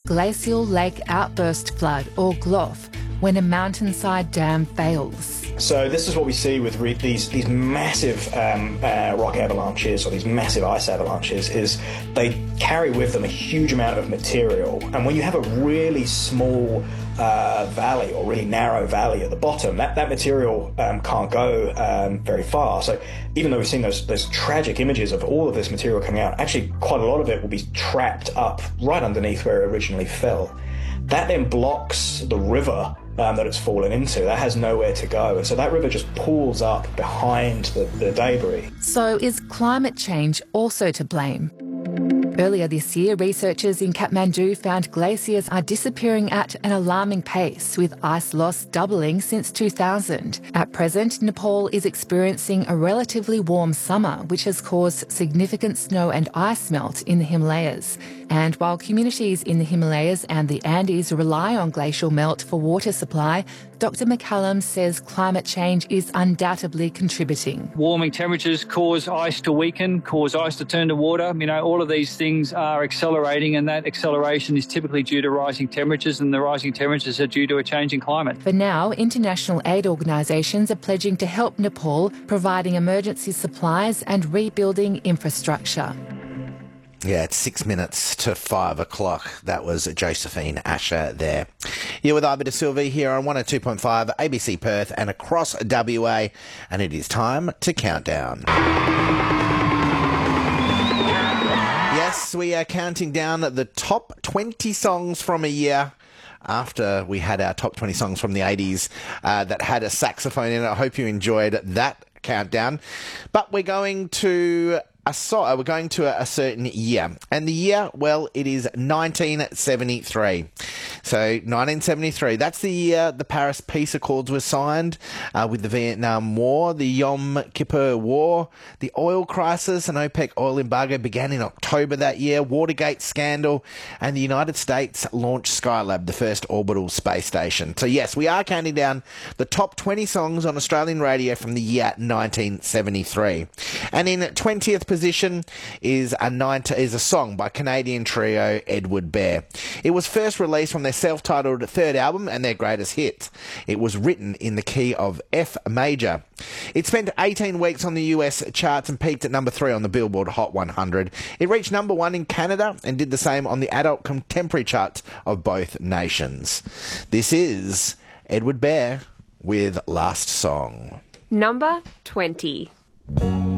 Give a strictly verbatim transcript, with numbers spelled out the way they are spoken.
glacial lake outburst flood, or G L O F, when a mountainside dam fails. So this is what we see with re- these these massive um, uh, rock avalanches, or these massive ice avalanches, is they carry with them a huge amount of material. And when you have a really small uh, valley, or really narrow valley at the bottom, that, that material um, can't go um, very far. So even though we've seen those, those tragic images of all of this material coming out, actually quite a lot of it will be trapped up right underneath where it originally fell. That then blocks the river um, that it's fallen into. That has nowhere to go. And so that river just pools up behind the, the debris. So is climate change also to blame? Earlier this year, researchers in Kathmandu found glaciers are disappearing at an alarming pace, with ice loss doubling since two thousand. At present, Nepal is experiencing a relatively warm summer, which has caused significant snow and ice melt in the Himalayas. And while communities in the Himalayas and the Andes rely on glacial melt for water supply, Doctor McCallum says climate change is undoubtedly contributing. Warming temperatures cause ice to weaken, cause ice to turn to water. You know, all of these things are accelerating, and that acceleration is typically due to rising temperatures, and the rising temperatures are due to a changing climate. For now, international aid organisations are pledging to help Nepal, providing emergency supplies and rebuilding infrastructure. Yeah, it's six minutes to five o'clock. That was Josephine Asher there. You're with Ivor De Silva here on one oh two point five A B C Perth and across W A, and it is time to count down. Yes, we are counting down the top twenty songs from a year after we had our top twenty songs from the eighties uh, that had a saxophone in it. I hope you enjoyed that countdown. But we're going to a so we're going to a, a certain year, and the year, well, it is nineteen seventy-three. So nineteen seventy-three, that's the year the Paris Peace Accords were signed, uh, with the Vietnam War, the Yom Kippur War, the oil crisis and OPEC oil embargo began in October that year, Watergate scandal, and the United States launched Skylab, the first orbital space station. So yes, we are counting down the top twenty songs on Australian radio from the year nineteen seventy-three. And in twentieth position is a nine is a song by Canadian trio Edward Bear. It was first released from their self-titled third album and their greatest hit. It was written in the key of F major. It spent eighteen weeks on the U S charts and peaked at number three on the Billboard Hot one hundred. It reached number one in Canada and did the same on the adult contemporary charts of both nations. This is Edward Bear with Last Song. Number twenty.